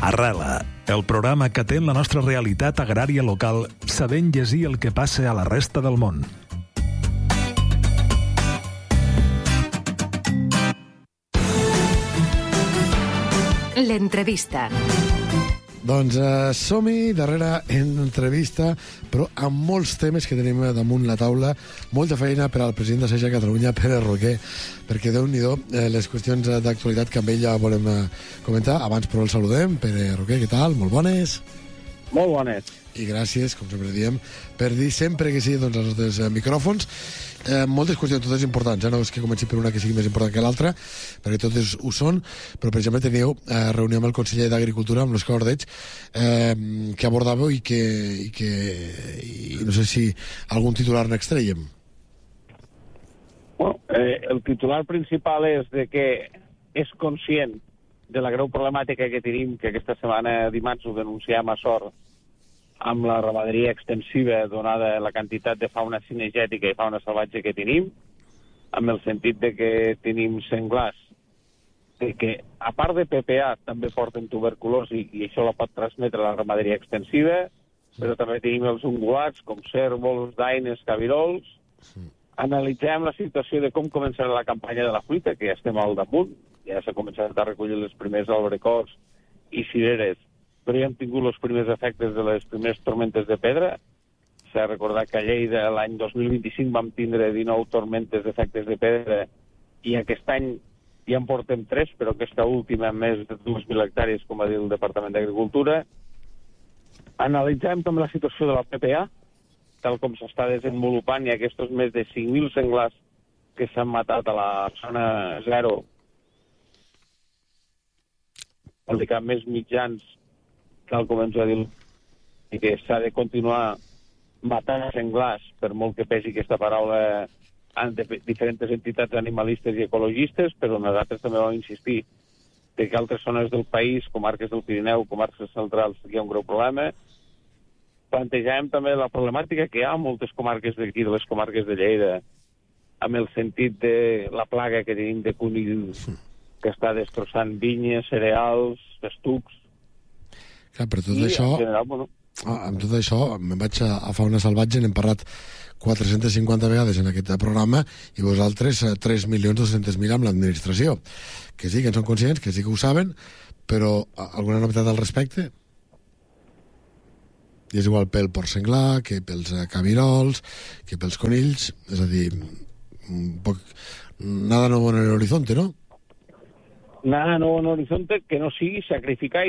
Arrela, el programa que atén la nostra realitat agrària local sabent llegir el que passa a la resta del món. L'entrevista. Doncs som-hi, darrere entrevista, però amb molts temes que tenim damunt la taula, molta feina per al president de Seja Catalunya, Pere Roquer, perquè Déu-n'hi-do les qüestions d'actualitat que amb ell ja volem comentar. Abans, però, el saludem. Pere Roquer, què tal? Molt bones. Molt bones. I gràcies, com sempre diem, per dir sempre que sí doncs, als nostres micròfons. Moltes qüestions, totes importants, no és que comenci per una que sigui més important que l'altra, perquè totes ho són, però per exemple teníeu reunió amb el conseller d'Agricultura, amb l'Òscar Ordeig, que abordàveu i no sé si algun titular n'extreiem. Bueno, el titular principal és de que és conscient de la greu problemàtica que tenim, que aquesta setmana dimarts ho denunciam a Sort, amb la ramaderia extensiva donada la quantitat de fauna cinegètica i fauna salvatge que tenim, amb el sentit de que tenim senglars que, a part de PPA, també porten tuberculosi i això la pot transmetre la ramaderia extensiva, però també tenim els ungulats com cérvols, daines, cabirols. Analitzem la situació de com començarà la campanya de la fruita, que ja estem al damunt, ja s'ha començat a recollir les primers albrecots i cireres, però ja hem tingut els primers efectes de les primeres tormentes de pedra. S'ha de recordar que a Lleida l'any 2025 vam tindre 19 tormentes d'efectes de pedra i aquest any ja en portem 3, però aquesta última més de 2.000 hectàrees, com va dir el Departament d'Agricultura. Analitzem també la situació de la PPA, tal com s'està desenvolupant, i aquests més de 5.000 senglars que s'han matat a la zona 0, vol dir que més mitjans, tal com ens va dir, i que s'ha de continuar matant senglars, per molt que pesi aquesta paraula en diferents entitats animalistes i ecologistes, però nosaltres també vam insistir que altres zones del país, comarques del Pirineu, comarques centrals, hi ha un greu problema. Plantejàvem també la problemàtica que hi ha a moltes comarques d'aquí, de les comarques de Lleida, amb el sentit de la plaga que tenim de conills que està destrossant vinyes, cereals, estucs. Clar, per tot això, general, bueno, amb tot això, me'n vaig a fauna salvatge, n'hem parlat 450 vegades en aquest programa, i vosaltres 3.200.000 amb l'administració. Que sí, que en són conscients, que sí que ho saben, però alguna novetat al respecte? I és igual pel porc senglar, que pels cabirols, que pels conills, és a dir, nada nuevo en el horizonte, ¿no? Nada nuevo en el horizonte que no sigui sacrificar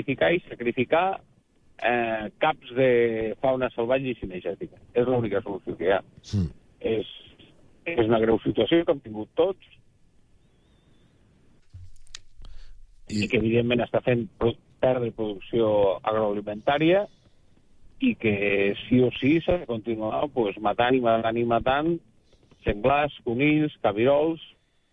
caps de fauna salvatge i cinegètica. És l'única solució que hi ha. És una greu situació que hem tingut tots i que evidentment està fent perdre producció agroalimentària i que sí o sí s'ha de continuar matant senglars, conills, cabirols,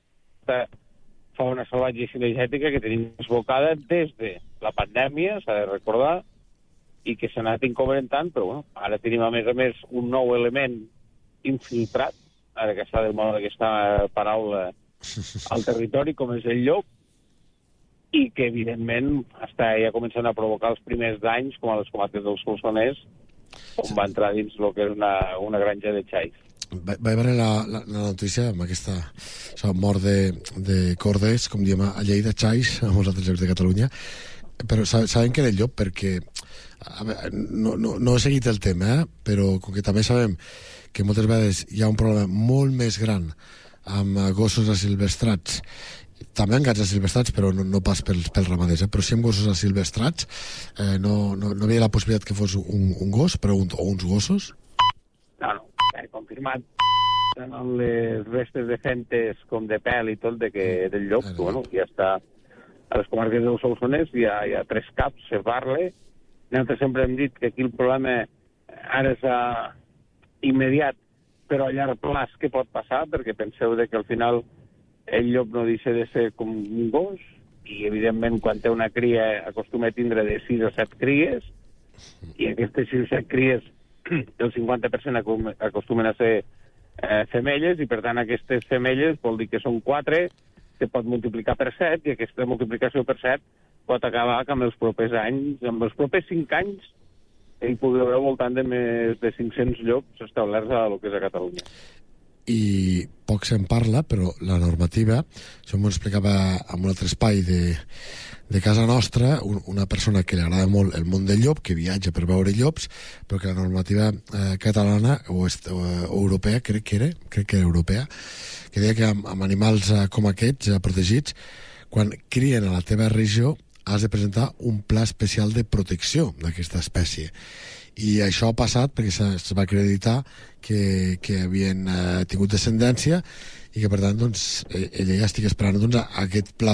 fauna salvatge i cinegètica que tenim desbocada des de la pandèmia, s'ha de recordar, i que s'ha anat incrementant, però bueno, ara tenim a més un nou element infiltrat, ara que està de moda aquesta paraula, al territori, com és el llop, i que evidentment està ja començant a provocar els primers danys, com a les comarques del Solsonès, on va entrar dins el que és una granja de xais. Vaig veure la notícia amb aquesta mort de corders, com diem a Lleida, xais, a molts altres llocs de Catalunya, però sabem que era el llop perquè no he seguit el tema, però com que també sabem que moltes vegades hi ha un problema molt més gran amb gossos asilvestrats, també amb gats asilvestrats, però no pas pels ramaders, però sí amb gossos asilvestrats, no hi havia la possibilitat que fos un gos, però o uns gossos? No, confirmat tant en les restes de fentes com de pèl i tot del llop, bueno, ja està a les comarques del Solsonès, hi ha 3 caps, se parla. Nosaltres sempre hem dit que aquí el problema ara és immediat, però a llarg plaç què pot passar, perquè penseu que al final el llop no deixa de ser com un gos, i evidentment quan té una cria acostuma a tindre de 6 a 7 cries, i aquestes 6 o 7 cries el 50% acostumen a ser femelles, i per tant aquestes femelles vol dir que són 4, se pot multiplicar per 7, i aquesta multiplicació per 7 pot acabar que amb els propers anys, amb els propers 5 anys, hi pugui haver al voltant de més de 500 llops establerts a lo que és a Catalunya. I poc se'n parla, però la normativa, això m'ho explicava en un altre espai de casa nostra, una persona que li agrada molt el món del llop, que viatja per veure llops, però que la normativa catalana o europea, crec que era europea, que deia que amb animals com aquests, protegits, quan crien a la teva regió has de presentar un pla especial de protecció d'aquesta espècie. I això ha passat perquè se va acreditar que havien tingut descendència i que, per tant, doncs, ella ja estic esperant aquest pla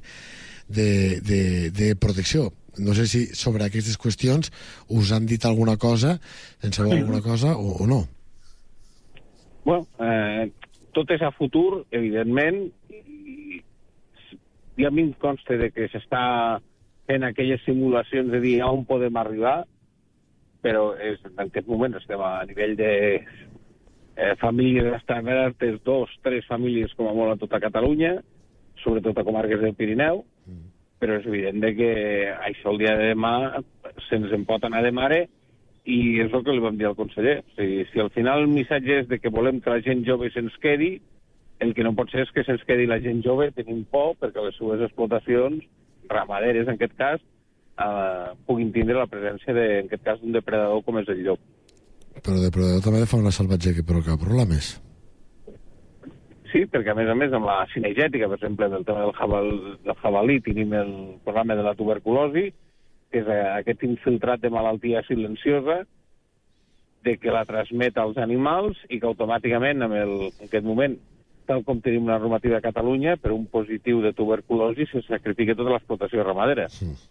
de protecció. No sé si sobre aquestes qüestions us han dit alguna cosa, en sabeu alguna cosa o no? Bueno, tot és a futur, evidentment, i a mi em consta de que s'està fent aquelles simulacions de dir on podem arribar, però en aquest moment estem a nivell de famílies establertes, 2-3 famílies com a molt a tota Catalunya, sobretot a comarques del Pirineu, però és evident que això el dia de demà se'ns en pot anar de mare i és el que li vam dir al conseller. O sigui, si al final el missatge és de que volem que la gent jove se'ns quedi, el que no pot ser és que se'ns quedi la gent jove tenint por perquè les seves explotacions ramaderes, en aquest cas, puguin tindre la presència, en aquest cas, d'un depredador com és el llop. Però de depredador també de fauna salvatge que provoca problemes. Sí, perquè a més, amb la cinegètica, per exemple, del tema del jabalí, tenim el problema de la tuberculosi, que és aquest infiltrat de malaltia silenciosa, de que la transmet als animals i que automàticament, en aquest moment, tal com tenim una normativa a Catalunya, per un positiu de tuberculosi se sacrifica tota l'explotació ramadera.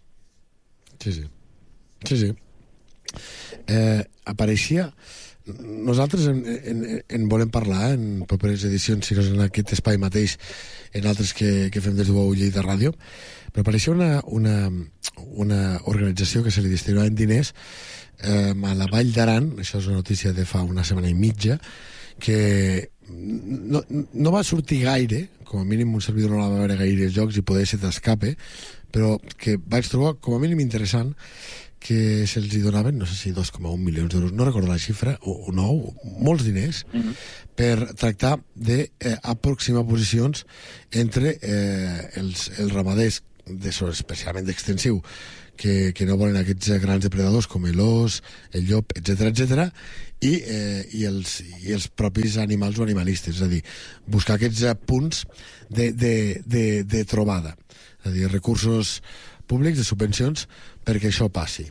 Sí. Apareixia... Nosaltres en volem parlar en properes edicions, si no és en aquest espai mateix, en altres que fem des d'Uau Lleida Ràdio, però apareixia una organització que se li destinaven diners a la Vall d'Aran, això és una notícia de fa una setmana i mitja, que no va sortir gaire, com a mínim un servidor no la va veure gaire jocs i poder ser d'escape, però que vaig trobar com a mínim interessant que se'ls donaven, no sé si 2,1 milions d'euros, no recordo la xifra, o no, molts diners, per tractar d'aproximar posicions entre els ramaders, especialment d'extensiu, que no volen aquests grans depredadors com l'os, el llop, etc, i els propis animals o animalistes, és a dir, buscar aquests punts de trobada, és a dir, recursos públics, de subvencions, perquè això passi.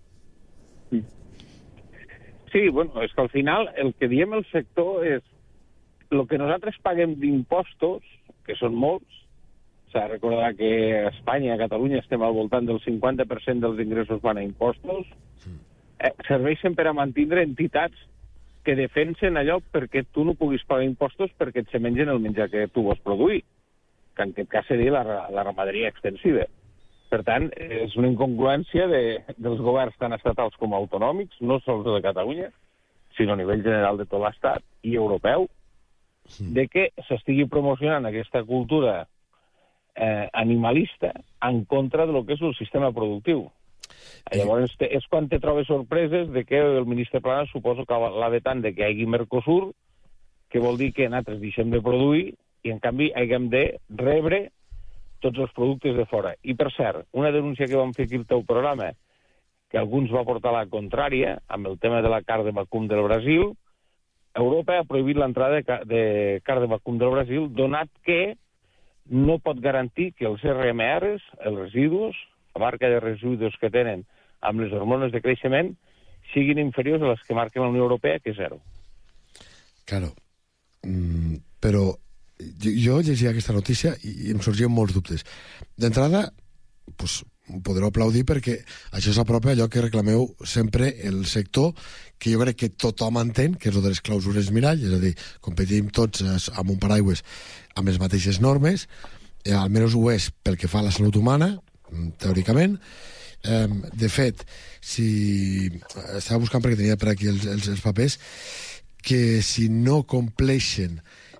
Sí, bueno, és que al final el que diem el sector és el que nosaltres paguem d'impostos, que són molts, s'ha de recordar que a Espanya, a Catalunya, estem al voltant del 50% dels ingressos van a impostos, serveixen per a mantenir entitats que defensen allò perquè tu no puguis pagar impostos perquè et se mengen el menjar que tu vols produir, que en aquest cas seria la ramaderia extensiva. Per tant, és una incongruència dels governs tant estatals com autonòmics, no sols de Catalunya, sinó a nivell general de tot l'Estat i europeu, de que s'estigui promocionant aquesta cultura animalista en contra de lo que és el sistema productiu. Llavors, és quan te trobes sorpreses de que el ministre Planas suposo que l'ha vetant de que hi hagi Mercosur, que vol dir que nosaltres deixem de produir i, en canvi, haguem de rebre tots els productes de fora. I, per cert, una denúncia que vam fer aquí al teu programa, que alguns va portar la contrària, amb el tema de la carn de vacum del Brasil, Europa ha prohibit l'entrada de carn de vacum del Brasil, donat que no pot garantir que els RMRs, els residus, la marca de residus que tenen amb les hormones de creixement, siguin inferiors a les que marquen la Unió Europea, que és 0. Claro. Però jo llegia aquesta notícia i em sorgien molts dubtes. D'entrada, pues, podreu aplaudir perquè això s'apropa a allò que reclameu sempre el sector, que jo crec que tothom entén, que és el de les clausures mirall, és a dir, competim tots amb un paraigües amb les mateixes normes, almenys ho és pel que fa a la salut humana, teòricament. De fet, si estava buscant perquè tenia per aquí els papers, que si no compleixen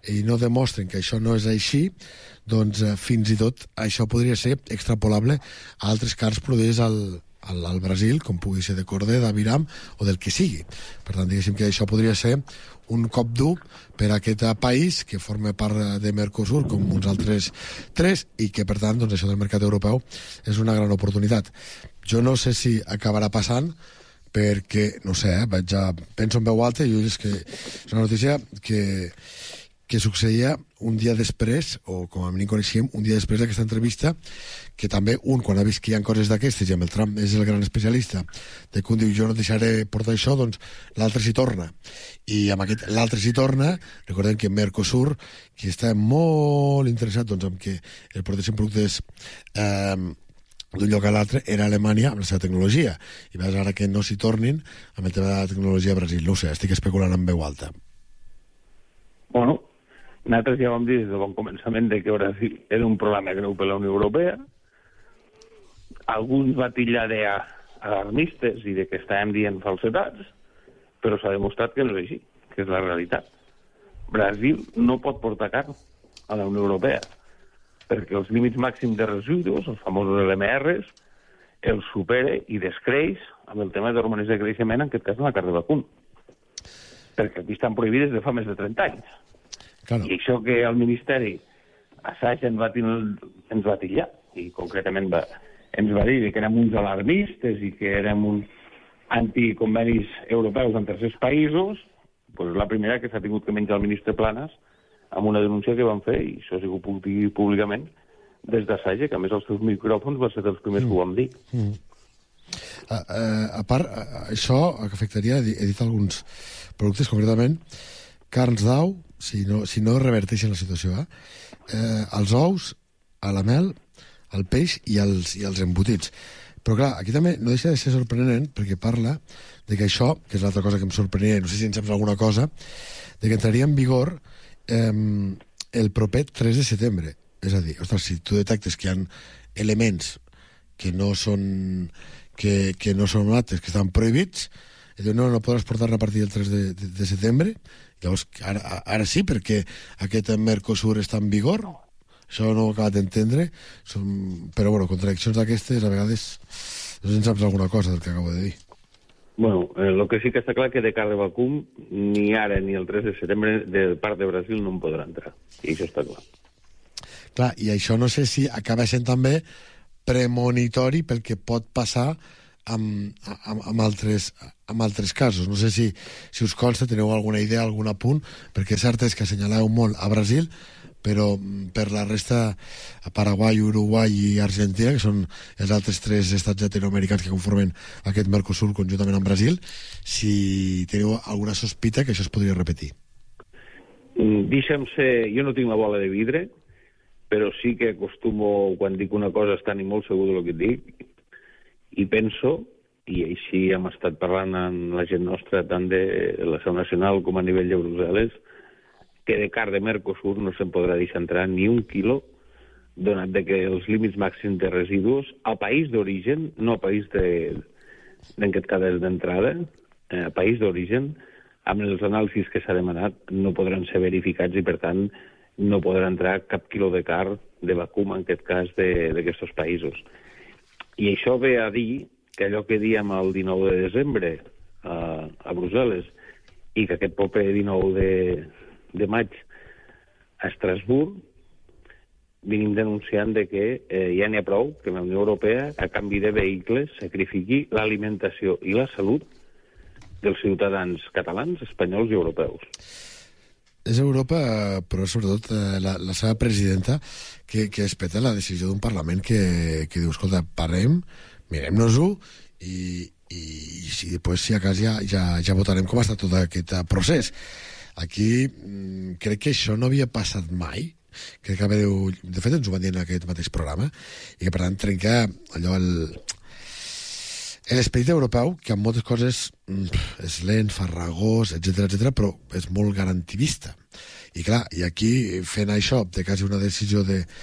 i no demostren que això no és així, doncs fins i tot això podria ser extrapolable a altres cars produïts al Brasil, com pugui ser de Corder, d'Aviram o del que sigui. Per tant, diguéssim que això podria ser un cop dur per a aquest país que forma part de Mercosur, com uns altres tres, i que, per tant, doncs, això del mercat europeu és una gran oportunitat. Jo no sé si acabarà passant, perquè, no sé, penso en veu alta, i és que és una notícia que succeïa un dia després, o com a mínim coneixíem, un dia després d'aquesta entrevista, que també quan ha vist que hi ha coses d'aquestes, i amb el Trump és el gran especialista, de que un diu jo no deixaré portar això, doncs l'altre s'hi torna. I amb aquest l'altre s'hi torna, recordem que Mercosur, que està molt interessat doncs, en que el portessin productes d'un lloc a l'altre, era Alemanya amb la seva tecnologia. I veus ara que no s'hi tornin amb el tema de la tecnologia a Brasil. No ho sé, estic especulant en veu alta. Bueno, nosaltres ja vam dir des del bon començament que Brasil era un problema greu per la Unió Europea. Alguns va titllar d'alarmistes i de que estàvem dient falsetats, però s'ha demostrat que no és així, que és la realitat. Brasil no pot portar carn a la Unió Europea, perquè els límits màxims de residus, els famosos LMRs, els supera i descreix amb el tema d'hormones de creixement, en aquest cas en la carn de vacun. Perquè aquí estan prohibides de fa més de 30 anys. Claro. I això que el Ministeri assaig ens va titllar, i concretament ens va dir que érem uns alarmistes i que érem uns anticonvenis europeus en tercers països, doncs la primera que s'ha tingut que menjar el ministre Planas amb una denúncia que van fer, i això ha sigut públicament, des d'Assaig, que a més els seus micròfons van ser dels primers que ho vam dir. A part, això afectaria, he dit alguns productes, concretament, carns d'au, si no reverteixen la situació, els ous, a la mel, el peix i els embotits. Però clar, aquí també no deixa de ser sorprenent, perquè parla de que això, que és l'altra cosa que em sorprenia, no sé si en saps alguna cosa, de que entraria en vigor el proper 3 de setembre. És a dir, ostres, si tu detectes que hi ha elements que no són aptes, que estan prohibits, i diu, no podràs portar-ne a partir del 3 de setembre. Llavors, ara sí, perquè aquest Mercosur està en vigor. Això no ho he acabat d'entendre. Però, bueno, contradiccions d'aquestes, a vegades, no sé si en saps alguna cosa del que acabo de dir. Bueno, el que sí que està clar que de carn de vacum, ni ara ni el 3 de setembre, de part de Brasil no en podrà entrar. I això està clar. Clar, i això no sé si acaba sent també premonitori pel que pot passar amb altres casos. No sé si us consta, teniu alguna idea, algun apunt, perquè cert és que assenyaleu molt a Brasil, però per la resta, a Paraguai, Uruguai i Argentina, que són els altres 3 estats llatinoamericans que conformen aquest Mercosur conjuntament amb Brasil, si teniu alguna sospita que això es podria repetir. Deixa'm ser... Jo no tinc la bola de vidre, però sí que acostumo, quan dic una cosa, estar ni molt segur del que dic, i penso, i així hem estat parlant amb la gent nostra, tant de la Seu Nacional com a nivell de Brussel·les, que de carn de Mercosur no se'n podrà deixar entrar ni un quilo, donat que els límits màxims de residus a país d'origen, no a país en aquest cas d'entrada, a país d'origen, amb els anàlisis que s'ha demanat, no podran ser verificats i, per tant, no podrà entrar cap quilo de carn de vacum, en aquest cas, d'aquests països. I això ve a dir que allò que diem el 19 de desembre a Brussel·les i que aquest proper 19 de maig a Estrasburg venim denunciant que ja n'hi ha prou que la Unió Europea, a canvi de vehicles, sacrifiqui l'alimentació i la salut dels ciutadans catalans, espanyols i europeus. És Europa, però sobretot la seva presidenta, que espeta la decisió d'un Parlament que diu, escolta, parem, mirem-nos-ho i després, si a cas, ja votarem com ha estat tot aquest procés. Aquí crec que això no havia passat mai. Crec que de fet ens ho van dir en aquest mateix programa, i que per tant trenca allò l'esperit europeu, que en moltes coses és lent, farragós, etc, però és molt garantidista. I clar, i aquí fent això de quasi una decisió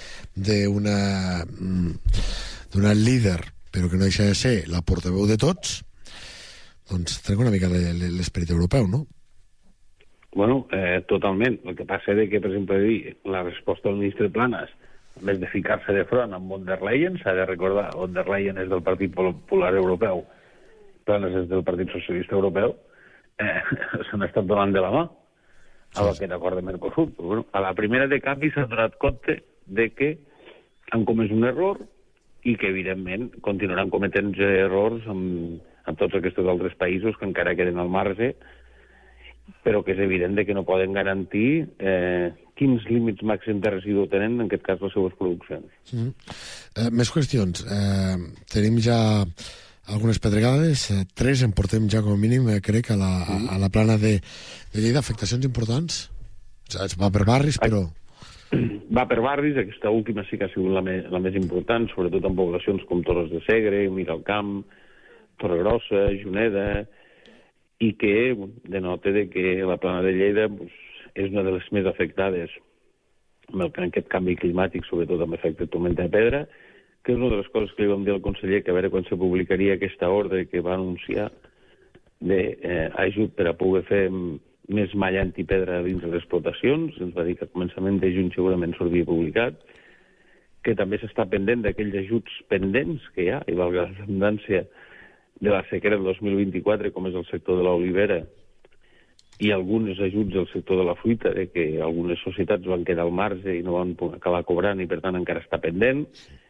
d'una líder, però que no deixa de ser la portaveu de tots, doncs trenca una mica l'esperit europeu, no? Bueno, totalment. El que passa és que, per exemple, la resposta del ministre Planas, en vez de ficar-se de front amb von der Leyen, s'ha de recordar, von der Leyen és del Partit Popular Europeu, Planas és del Partit Socialista Europeu, s'han estat donant de la mà a aquest acord de Mercosur. Però, bueno, a la primera de canvi s'ha donat compte de que han comès un error i que, evidentment, continuaran cometent errors amb tots aquests altres països que encara queden al marge, però que és evident que no poden garantir quins límits màxims de residu tenen, en aquest cas, les seues produccions. Més qüestions. Tenim ja algunes pedregades, 3 en portem ja com a mínim, crec, a la plana de Lleida. Afectacions importants? Es va per barris, però... Va per barris, aquesta última sí que ha sigut la més important, sobretot en poblacions com Torres de Segre, Miralcamp, Torregrossa, Juneda, i que denota que la plana de Lleida és una de les més afectades amb aquest canvi climàtic, sobretot amb efecte tormenta de pedra, que és una de les coses que li vam dir al conseller, que a veure quan se publicaria aquesta ordre que va anunciar d'ajut per a poder fer més malla antipedra dins de les explotacions. Ens va dir que a començament de juny segurament s'hauria publicat, que també s'està pendent d'aquells ajuts pendents que hi ha, i valga la redundància, de la sequera del 2024, com és el sector de l'olivera, i alguns ajuts del sector de la fruita, que algunes societats van quedar al marge i no van acabar cobrant, i per tant encara està pendent.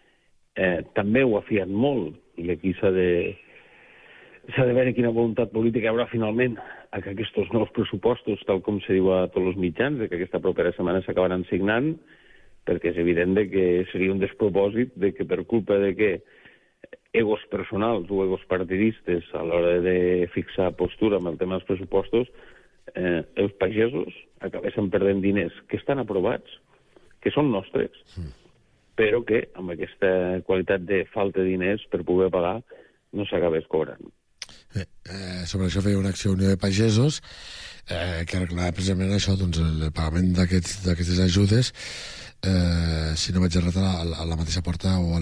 També ho ha fiat molt, i aquí s'ha de veure quina voluntat política hi haurà finalment a que aquests nous pressupostos, tal com se diu a tots els mitjans, que aquesta propera setmana s'acabaran signant, perquè és evident que seria un despropòsit que per culpa de que egos personals o egos partidistes a l'hora de fixar postura amb el tema dels pressupostos, els pagesos acabessin perdent diners que estan aprovats, que són nostres, però que amb aquesta qualitat de falta de diners per poder pagar no s'acabés cobrant. Sobre això feia una acció Unió de Pagesos que reclamava precisament això, doncs, el pagament d'aquestes ajudes, si no vaig errat, a la mateixa porta o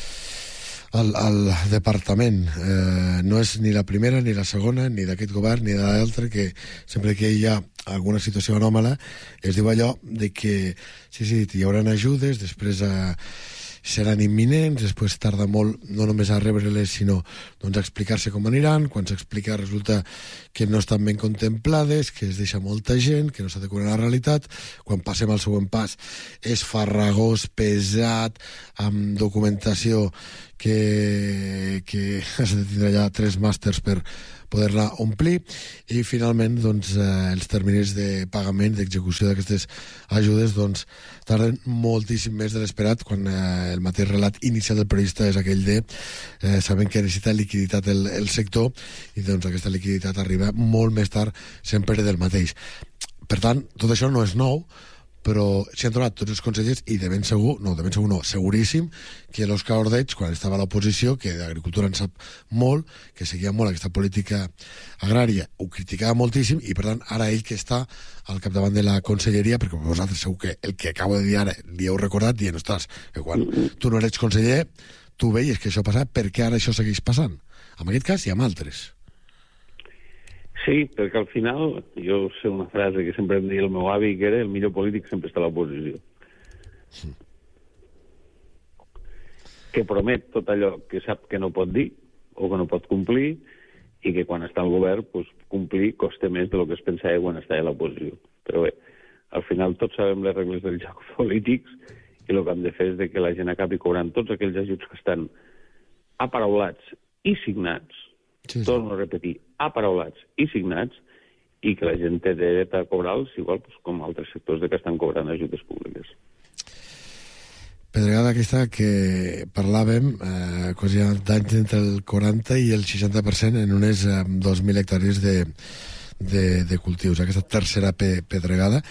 al departament. No és ni la primera ni la segona, ni d'aquest govern ni de l'altre, que sempre que hi ha alguna situació anòmala es diu allò de que sí, hi haurà ajudes, després seran imminents, després tarda molt no només a rebre-les, sinó doncs, a explicar-se com aniran. Quan s'explica resulta que no estan ben contemplades, que es deixa molta gent, que no s'adequen a la realitat. Quan passem al següent pas és farragós, pesat, amb documentació que has de tindre ja 3 màsters per poder-la omplir, i finalment doncs, els terminis de pagament, d'execució d'aquestes ajudes doncs, tarden moltíssim més de l'esperat, quan el mateix relat inicial del periodista és aquell de sabem que necessita liquiditat el sector, i doncs aquesta liquiditat arriba molt més tard, sempre del mateix. Per tant, tot això no és nou, però s'hi han trobat tots els consellers, i de ben segur, seguríssim, que l'Òscar Ordeig, quan estava a l'oposició, que d'agricultura en sap molt, que seguia molt aquesta política agrària, ho criticava moltíssim, i per tant ara ell que està al capdavant de la conselleria, perquè vosaltres segur que el que acabo de dir ara li heu recordat, dient, ostres, que quan tu no eres conseller tu veies que això passava, per què ara això segueix passant? En aquest cas i amb altres. Sí, perquè al final, jo sé una frase que sempre em deia el meu avi, que era el millor polític sempre està a l'oposició. Sí. Que promet tot allò que sap que no pot dir o que no pot complir, i que quan està al govern, pues, complir costa més del que es pensava quan estava a l'oposició. Però bé, al final tots sabem les regles del joc polítics, i el que hem de fer és que la gent acabi cobrant tots aquells ajuts que estan aparaulats i signats, sí. Torno a repetir, aparaulats i signats, i que la gent té dret a cobrar-los igual com altres sectors que estan cobrant ajudes públiques. Pedregada aquesta que parlàvem, quasi d'anys entre el 40 i el 60% en unes 2.000 hectàrees de cultius. Aquesta tercera pedregada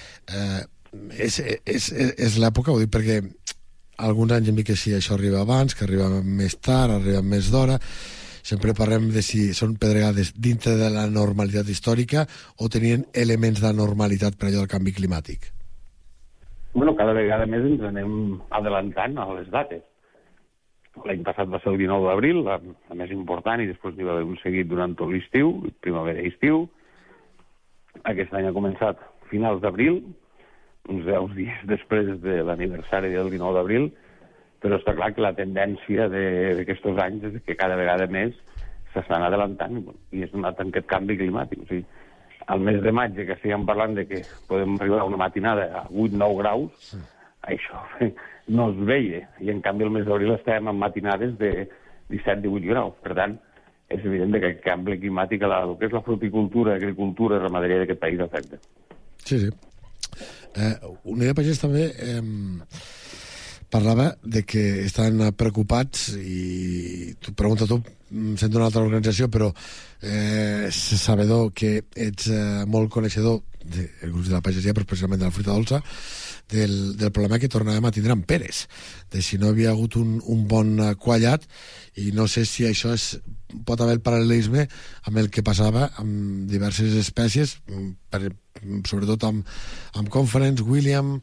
és l'època, ho dic perquè alguns anys hem dit que si això arriba abans, que arriba més tard, arriba més d'hora. Sempre parlem de si són pedregades dintre de la normalitat històrica o tenien elements d'anormalitat per allò del canvi climàtic. Bueno, cada vegada més ens anem adelantant a les dates. L'any passat va ser el 19 d'abril, la més important, i després n'hi va haver un seguit durant tot l'estiu, primavera i estiu. aquest any ha començat finals d'abril, uns 10 dies després de l'aniversari del 19 d'abril, però està clar que la tendència d'aquests anys és que cada vegada més s'estan adelantant i és donat en aquest canvi climàtic. O sigui, al mes de maig, que estiguem parlant de que podem arribar a una matinada a 8-9 graus, això no es veia. I en canvi el mes d'abril estàvem en matinades de 17-18 graus. Per tant, és evident que el canvi climàtic a el que és la fruticultura, agricultura, ramaderia d'aquest país afecta. Sí, sí. Unió de Pagès també parlava de que estan preocupats i t'ho pregunto tu, sent d'una altra organització, però sabedor que ets molt coneixedor del grup de la pagesia, però especialment de la fruita dolça, del problema que tornàvem a tindre amb peres, de si no havia hagut un bon quallat, i no sé si això pot haver el paral·lelisme amb el que passava amb diverses espècies, sobretot amb Conference, William.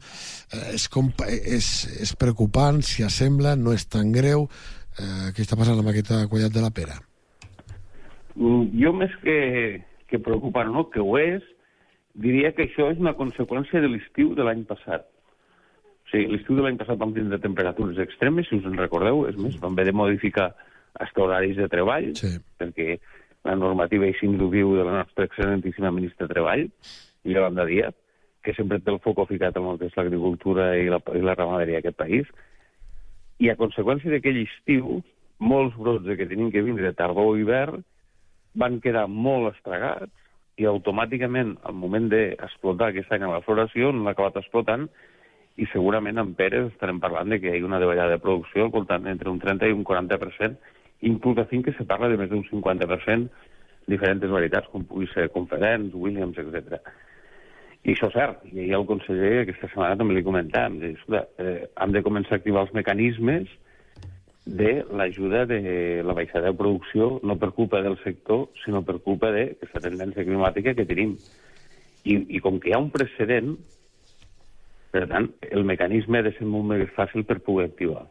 És preocupant, s'hi assembla, no és tan greu. Què està passant amb aquest quallat de la pera? Jo més que preocupant, no, que ho és, diria que això és una conseqüència de l'estiu de l'any passat. O sigui, l'estiu de l'any passat vam tindre temperatures extremes, si us en recordeu, és més, vam haver de modificar els horaris de treball, sí, perquè la normativa així ens ho diu de la nostra excel·lentíssima ministra de Treball, Yolanda Díaz, que sempre té el foc ficat en el que és l'agricultura i la ramaderia d'aquest país. I a conseqüència d'aquell estiu, molts brots que tenim que vindre de tardor o hivern van quedar molt estragats i automàticament, al moment d'explotar aquest any a la floració, no l'ha acabat explotant, i segurament en peres estarem parlant de que hi ha una davallada de producció al voltant entre un 30 i un 40%, inclús a finques se parla de més d'un 50% diferents varietats, com pugui ser Conference, Williams, etc. I això és cert, i ahir el conseller aquesta setmana també li comentàvem, hem de començar a activar els mecanismes de l'ajuda de la baixada de producció, no per culpa del sector, sinó per culpa d'aquesta tendència climàtica que tenim. I com que hi ha un precedent, per tant, el mecanisme ha de ser molt més fàcil per poder activar.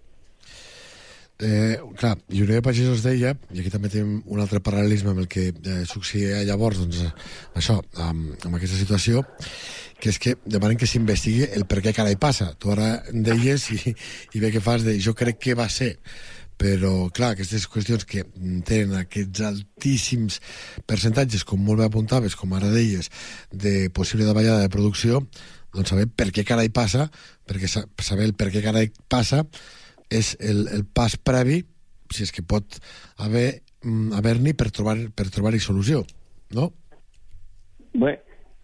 Clar, i Unió de Pagesos deia, i aquí també tenim un altre paral·lelisme amb el que succeïa llavors, doncs, això, amb aquesta situació, que és que demanen que s'investigui el per què carai passa. Tu ara en deies i bé que fas de jo crec que va ser, però clar, aquestes qüestions que tenen aquests altíssims percentatges, com molt bé apuntaves, com ara deies, de possible davallada de producció, doncs saber per què carai passa, perquè saber el per què carai passa és el pas previ, si és que pot haver-n'hi per trobar-hi solució, no? Bé,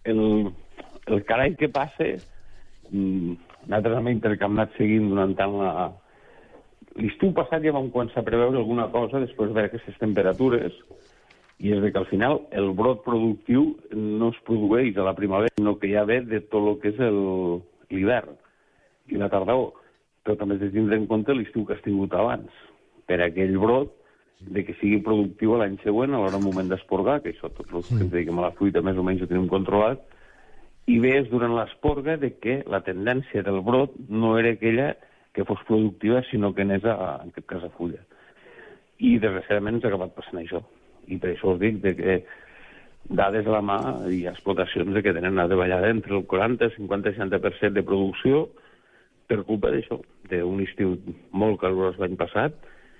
el carai que passa, nosaltres hem intercanviat seguint durant tant l'estiu passat ja vam començar a preveure alguna cosa després de veure aquestes temperatures, i és que al final el brot productiu no es produeix a la primavera, sinó que ja ve de tot el que és l'hivern i la tardor. Però també has de tindre en compte l'estiu que has tingut abans, per aquell brot de que sigui productiu l'any següent a l'hora moment d'esporgar, que això tots els que ens dediquem a la fruita més o menys ho tenim controlat, i ves durant l'esporga de que la tendència del brot no era aquella que fos productiva, sinó que anés en aquest cas a fulla. I desgraciadament ens ha acabat passant això. I per això us dic que dades a la mà i explotacions que tenen una davallada entre el 40, 50 i 60% de producció per culpa d'això, d'un estiu molt calorós l'any passat.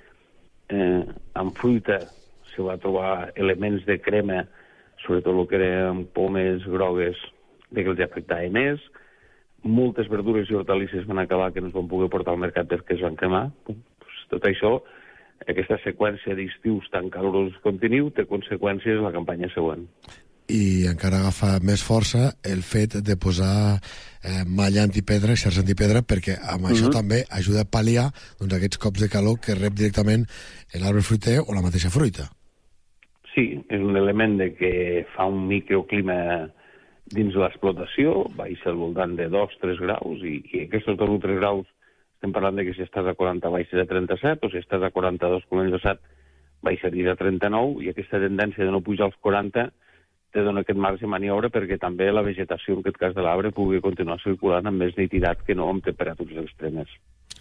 Amb fruita se va trobar elements de crema, sobretot el que eren pomes grogues, que els afectava més. Moltes verdures i hortalisses van acabar que no es van poder portar al mercat perquè es van cremar. Tot això, aquesta seqüència d'estius tan calorosos continu, té conseqüències a la campanya següent. I encara agafa més força el fet de posar malla antipedra, xarxa antipedra, perquè amb això també ajuda a pal·liar doncs, aquests cops de calor que rep directament l'arbre fruiter o la mateixa fruita. Sí, és un element de que fa un microclima dins l'explotació, baixa al voltant de 2-3 graus, i aquests 2 o 3 graus estem parlant de que si estàs a 40 baixes a 37, o si estàs a 42 com l'any passat baixaries a 39, i aquesta tendència de no pujar als 40 te dona aquest marge de maniobra perquè també la vegetació, en aquest cas de l'arbre, pugui continuar circulant amb més nitidat que no amb temperatures extremes.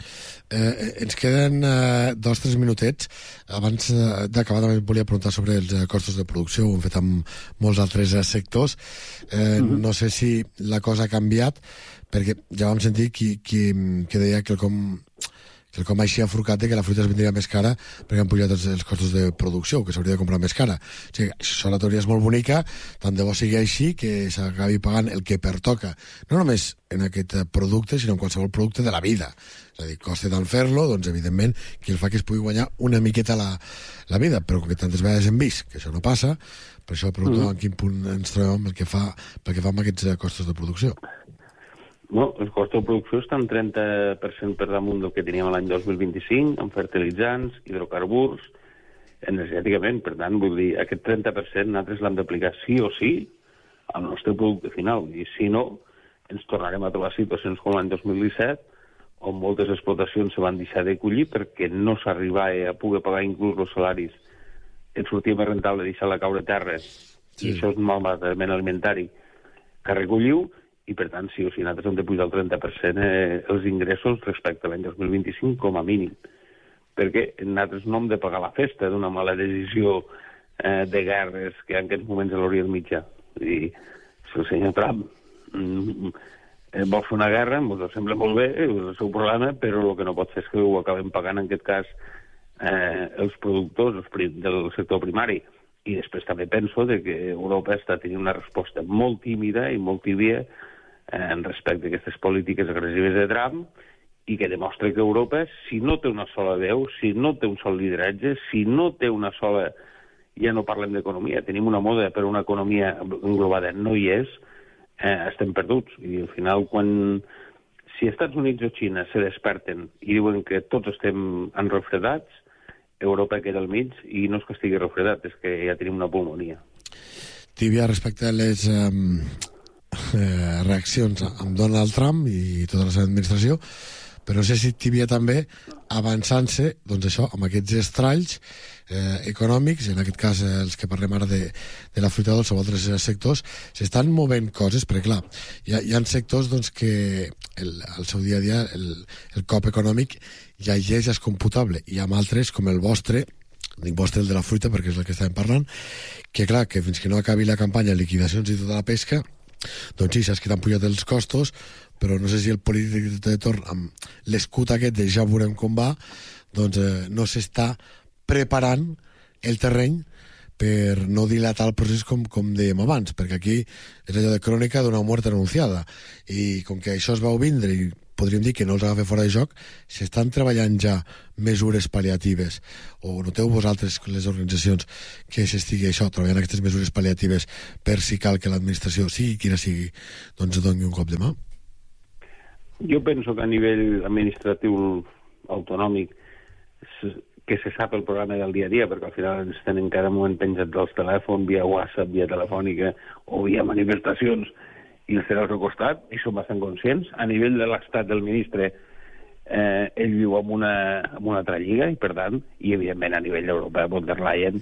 Ens queden 2-3 minutets. Abans d'acabar també volia preguntar sobre els costos de producció. Ho hem fet amb molts altres sectors. No sé si la cosa ha canviat, perquè ja vam sentir que deia que com així ha forcat que la fruita es vendria més cara perquè han pujat els costos de producció, que s'hauria de comprar més cara. O sigui, això la teoria és molt bonica, tant de bo sigui així que s'acabi pagant el que pertoca, no només en aquest producte, sinó en qualsevol producte de la vida. És a dir, costa tant fer-lo, doncs evidentment qui el fa que es pugui guanyar una miqueta la vida, però com que tantes vegades hem vist que això no passa, per això pregunto en quin punt ens trobem pel que fa amb aquests costos de producció. No, els costos de producció estan 30% per damunt del que teníem l'any 2025, en fertilitzants, hidrocarburs, energèticament. Per tant, vull dir, aquest 30% nosaltres l'hem d'aplicar sí o sí al nostre producte final. I si no, ens tornarem a trobar situacions com l'any 2017, on moltes explotacions se van deixar de collir perquè no s'arribava a poder pagar inclús els salaris. Ens sortia més rentable deixar-la caure a terra, i això és un malbaratament alimentari que recolliu, i per tant, sí o sí, nosaltres hem de pujar el 30% els ingressos respecte a l'any 2025 com a mínim. Perquè nosaltres no hem de pagar la festa d'una mala decisió de guerres que hi ha en aquests moments a l'Orient Mitjà. I si el senyor Trump vol fer una guerra, ens sembla molt bé, és el seu problema, però el que no pot fer és que ho acabem pagant, en aquest cas, els productors del sector primari. I després també penso que Europa està tenint una resposta molt tímida i molt tibia en respecte a aquestes polítiques agressives de Trump, i que demostra que Europa, si no té una sola veu, si no té un sol lideratge, si no té una sola... Ja no parlem d'economia, tenim una moda, però una economia englobada no hi és, estem perduts. I al final, si Estats Units o Xina se desperten i diuen que tots estem enrefredats, Europa queda al mig, i no és que estigui refredat, és que ja tenim una pulmonia. Tibia respecte a les reaccions amb Donald Trump i tota la seva administració, però no sé si tibia també avançant-se, doncs això, amb aquests estralls econòmics, en aquest cas els que parlem ara de la fruita dolça o altres sectors, s'estan movent coses, perquè clar, hi ha sectors doncs, que al seu dia a dia el cop econòmic ja hi és computable, i hi ha altres, com el vostre, dic vostre, el de la fruita, perquè és el que estàvem parlant, que clar, que fins que no acabi la campanya de liquidacions i tota la pesca, doncs sí, saps que t'han pujat els costos, però no sé si el polític de torn, amb l'escut aquest de ja veurem com va, doncs no s'està preparant el terreny per no dilatar el procés com dèiem abans, perquè aquí és allò de crònica d'una mort anunciada, i com que això es veu vindre i podríem dir que no els agafa fora de joc, s'estan treballant ja mesures pal·liatives, o noteu vosaltres, les organitzacions, que s'estigui això, treballant aquestes mesures pal·liatives per si cal que l'administració, sigui quina sigui, doncs doni un cop de mà? Jo penso que a nivell administratiu autonòmic que se sap el programa del dia a dia, perquè al final ens tenen cada moment penjats dels telèfons, via WhatsApp, via telefònica o via manifestacions, i els tenen al seu costat, i són bastant conscients. A nivell de l'estat del ministre, ell viu en una altra lliga, i per tant, i evidentment a nivell europeu, von der Leyen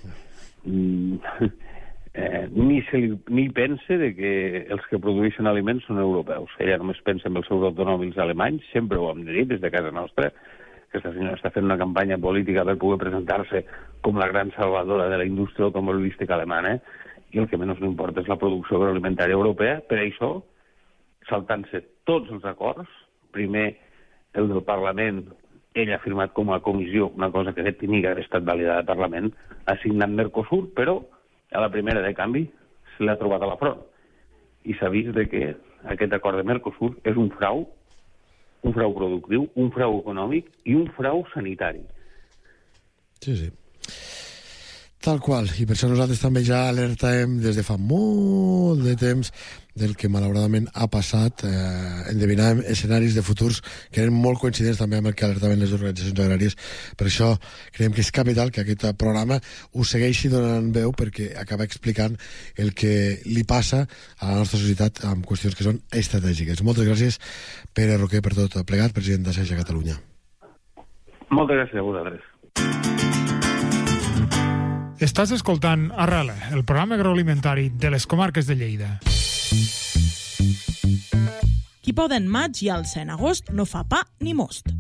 ni pensa de que els que produeixen aliments són europeus. Ella només pensa en els seus autonòmics alemanys, sempre ho hem dit des de casa nostra. Aquesta senyora està fent una campanya política per poder presentar-se com la gran salvadora de la indústria automobilística alemana, i el que menys li importa és la producció agroalimentària europea. Per això, saltant-se tots els acords, primer el del Parlament, ell ha firmat com a comissió una cosa que tenia que haver estat validada al Parlament, ha signat Mercosur, però a la primera de canvi se l'ha trobat a la front. I s'ha vist que aquest acord de Mercosur és un frau productiu, un frau econòmic i un frau sanitari. Sí, sí. Tal qual, i per això nosaltres també ja alertàvem des de fa molt de temps del que malauradament ha passat, endevinàvem escenaris de futurs que eren molt coincidents també amb el que alertaven les organitzacions agràries. Per això creiem que és capital que aquest programa us segueixi donant veu, perquè acaba explicant el que li passa a la nostra societat amb qüestions que són estratègiques. Moltes gràcies, Pere Roquer, per tot plegat, president d'Assaja Catalunya. Moltes gràcies a vosaltres. Estàs escoltant Arrela, el programa agroalimentari de les comarques de Lleida. Qui poda en maig i alça en agost no fa pa ni most.